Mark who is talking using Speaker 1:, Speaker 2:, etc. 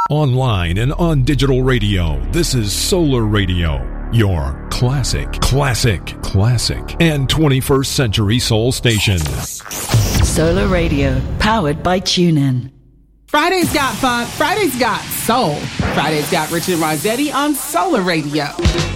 Speaker 1: Online and on digital radio, this is Solar Radio, your classic, and 21st century soul station.
Speaker 2: Solar Radio, powered by TuneIn.
Speaker 3: Friday's got funk, Friday's got soul. Friday's got Richard Rossetti on Solar Radio.